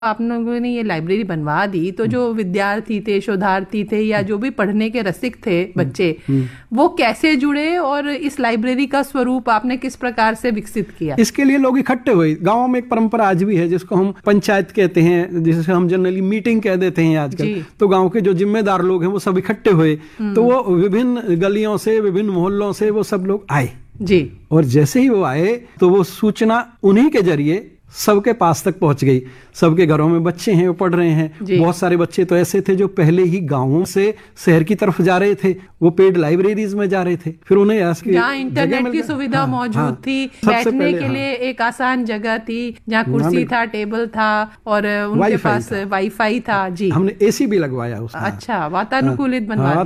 आप लोगों ने ये लाइब्रेरी बनवा दी तो जो विद्यार्थी थे, शोधार्थी थे या जो भी पढ़ने के रसिक थे बच्चे, वो कैसे जुड़े और इस लाइब्रेरी का स्वरूप आपने किस प्रकार से विकसित किया? इसके लिए लोग इकट्ठे हुए। गांव में एक परंपरा आज भी है जिसको हम पंचायत कहते हैं, जिसे हम जनरली मीटिंग कह देते हैं आजकल। तो गांव के जो जिम्मेदार लोग हैं वो सब इकट्ठे हुए, तो वो विभिन्न गलियों से, विभिन्न मोहल्लों से वो सब लोग आए जी। और जैसे ही वो आए तो वो सूचना उन्हीं के जरिए सबके पास तक पहुंच गई। सबके घरों में बच्चे हैं, वो पढ़ रहे हैं। बहुत सारे बच्चे तो ऐसे थे जो पहले ही गांवों से शहर की तरफ जा रहे थे, वो पेड लाइब्रेरीज में जा रहे थे। फिर उन्हें जहाँ इंटरनेट की सुविधा मौजूद थी, बैठने के लिए एक आसान जगह थी, जहाँ कुर्सी था, टेबल था और उनके पास वाईफाई था। जी, हमने एसी भी लगवाया उसमें। अच्छा, वातानुकूलित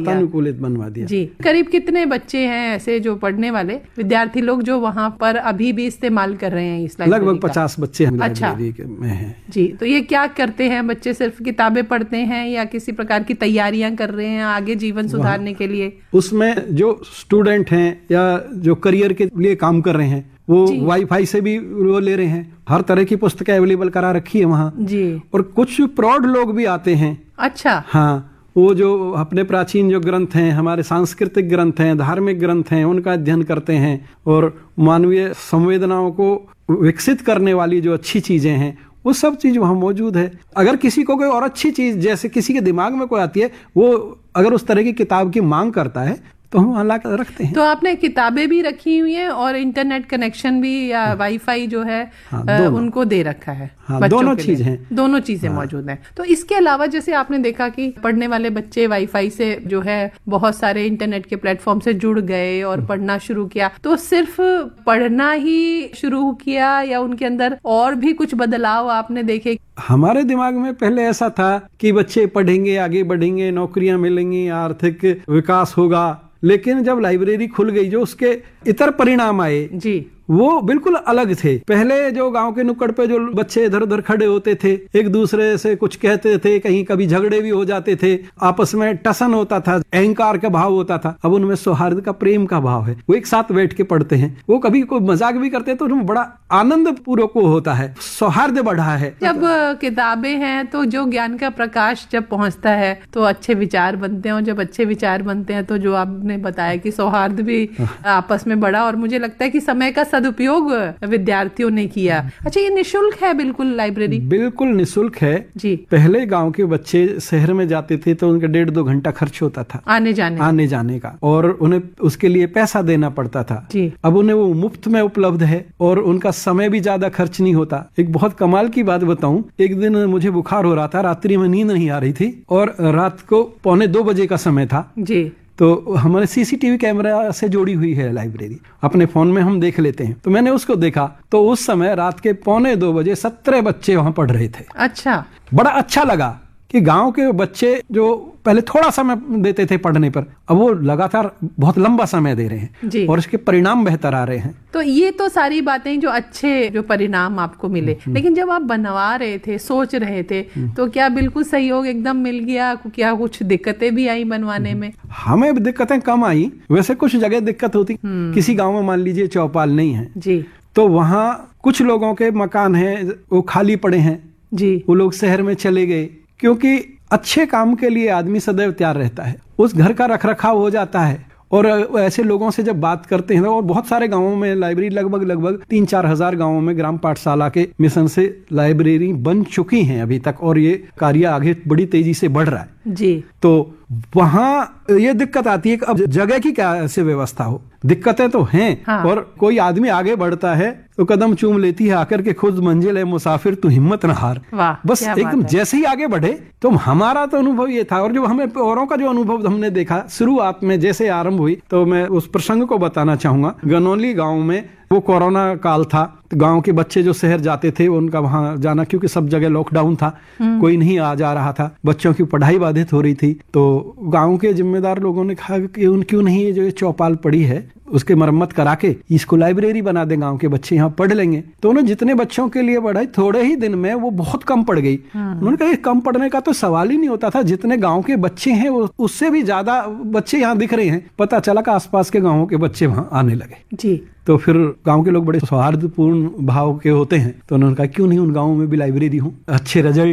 बनवा दिया। जी, करीब कितने बच्चे हैं ऐसे जो पढ़ने वाले विद्यार्थी लोग जो वहाँ पर अभी भी इस्तेमाल कर रहे हैं इस लाइब्रेरी? लगभग 50 बच्चे लाइब्रेरी में हैं। जी, तो ये क्या करते हैं बच्चे? सिर्फ किताबें पढ़ते हैं या किसी प्रकार की तैयारियां कर रहे हैं आगे जीवन सुधारने के लिए? उसमें जो स्टूडेंट हैं या जो करियर के लिए काम कर रहे हैं वो वाईफाई से भी वो ले रहे हैं। हर तरह की पुस्तकें अवेलेबल करा रखी है वहाँ जी। और कुछ प्रौढ़ लोग भी आते हैं। अच्छा, हाँ, वो जो अपने प्राचीन जो ग्रंथ हैं, हमारे सांस्कृतिक ग्रंथ हैं, धार्मिक ग्रंथ हैं, उनका अध्ययन करते हैं और मानवीय संवेदनाओं को विकसित करने वाली जो अच्छी चीजें हैं वो सब चीज वहां मौजूद है। अगर किसी को कोई और अच्छी चीज जैसे किसी के दिमाग में कोई आती है, वो अगर उस तरह की किताब की मांग करता है तो हम वहां लाकर रखते हैं। तो आपने किताबें भी रखी हुई हैं और इंटरनेट कनेक्शन भी या वाईफाई जो है उनको दे रखा है? दोनों चीज हैं, दोनों चीजें मौजूद हैं। तो इसके अलावा जैसे आपने देखा कि पढ़ने वाले बच्चे वाईफाई से जो है बहुत सारे इंटरनेट के प्लेटफॉर्म से जुड़ गए और पढ़ना शुरू किया, तो सिर्फ पढ़ना ही शुरू किया या उनके अंदर और भी कुछ बदलाव आपने देखे? हमारे दिमाग में पहले ऐसा था कि बच्चे पढ़ेंगे, आगे बढ़ेंगे, नौकरियां मिलेंगी, आर्थिक विकास होगा। लेकिन जब लाइब्रेरी खुल गई, जो उसके इतर परिणाम आए जी, वो बिल्कुल अलग थे। पहले जो गांव के नुक्कड़ पे जो बच्चे इधर उधर खड़े होते थे, एक दूसरे से कुछ कहते थे, कहीं कभी झगड़े भी हो जाते थे, आपस में टसन होता था, अहंकार का भाव होता था। अब उनमें सौहार्द का, प्रेम का भाव है। वो एक साथ बैठ के पढ़ते हैं, वो कभी कोई मजाक भी करते हैं तो उनमें बड़ा आनंद पूर्वक होता है, सौहार्द बढ़ा है। जब किताबें हैं तो जो ज्ञान का प्रकाश जब पहुंचता है तो अच्छे विचार बनते हैं, और जब अच्छे विचार बनते हैं तो जो आपने बताया कि सौहार्द भी आपस में बढ़ा, और मुझे लगता है कि समय का सदुपयोग विद्यार्थियों ने किया। अच्छा, ये निशुल्क है बिल्कुल लाइब्रेरी? बिल्कुल निशुल्क है जी। पहले गांव के बच्चे शहर में जाते थे तो उनका 1.5-2 घंटा खर्च होता था आने जाने का, और उन्हें उसके लिए पैसा देना पड़ता था जी। अब उन्हें वो मुफ्त में उपलब्ध है और उनका समय भी ज्यादा खर्च नहीं होता। एक बहुत कमाल की बात बताऊं, एक दिन मुझे बुखार हो रहा था, रात्रि में नींद नहीं आ रही थी और रात को 1:45 बजे का समय था जी। तो हमारे सीसीटीवी कैमरा से जुड़ी हुई है लाइब्रेरी, अपने फोन में हम देख लेते हैं। तो मैंने उसको देखा तो उस समय रात के 1:45 बजे 17 बच्चे वहां पढ़ रहे थे। अच्छा, बड़ा अच्छा लगा कि गांव के बच्चे जो पहले थोड़ा समय देते थे पढ़ने पर, अब वो लगातार बहुत लंबा समय दे रहे हैं और इसके परिणाम बेहतर आ रहे हैं। तो ये तो सारी बातें जो अच्छे जो परिणाम आपको मिले, लेकिन जब आप बनवा रहे थे, सोच रहे थे, तो क्या बिल्कुल सहयोग एकदम मिल गया? क्या कुछ दिक्कतें भी आई बनवाने में? हमें दिक्कतें कम आई, वैसे कुछ जगह दिक्कत होती। किसी गाँव में मान लीजिए चौपाल नहीं है जी, तो वहाँ कुछ लोगों के मकान है वो खाली पड़े हैं जी, वो लोग शहर में चले गए, क्योंकि अच्छे काम के लिए आदमी सदैव तैयार रहता है, उस घर का रखरखाव हो जाता है। और ऐसे लोगों से जब बात करते हैं, और बहुत सारे गांवों में लाइब्रेरी लगभग 3-4 हजार गांवों में ग्राम पाठशाला के मिशन से लाइब्रेरी बन चुकी हैं अभी तक, और ये कार्य आगे बड़ी तेजी से बढ़ रहा है जी। तो वहां ये दिक्कत आती है कि अब जगह की क्या ऐसे व्यवस्था हो। दिक्कतें तो हैं हाँ। और कोई आदमी आगे बढ़ता है तो कदम चूम लेती है आकर के, खुद मंजिल है मुसाफिर तू हिम्मत न हार। बस एकदम जैसे ही आगे बढ़े। तो हमारा तो अनुभव ये था, और जो हमें औरों का जो अनुभव हमने देखा शुरुआत में जैसे आरंभ हुई, तो मैं उस प्रसंग को बताना चाहूंगा। गनौली गांव में वो कोरोना काल था, तो गांव के बच्चे जो शहर जाते थे उनका वहां जाना, क्योंकि सब जगह लॉकडाउन था, कोई नहीं आ जा रहा था, बच्चों की पढ़ाई बाधित हो रही थी। तो गांव के जिम्मेदार लोगों ने कहा कि क्यों नहीं ये जो चौपाल पड़ी है उसके मरम्मत करा के इसको लाइब्रेरी बना दे, गांव के बच्चे यहाँ पढ़ लेंगे। तो उन्होंने जितने बच्चों के लिए पढ़ाई थोड़े ही दिन में वो बहुत कम पड़ गई। उन्होंने कहा कम पढ़ने का तो सवाल ही नहीं होता था, जितने गांव के बच्चे हैं वो उससे भी ज्यादा बच्चे यहाँ दिख रहे हैं। पता चला कि आसपास के गांवों के बच्चे वहां आने लगे जी। तो फिर गांव के लोग बड़े सौहार्दपूर्ण भाव के होते हैं, तो उन्होंने कहा क्यों नहीं उन गांवों में भी लाइब्रेरी हो, अच्छे रिजल्ट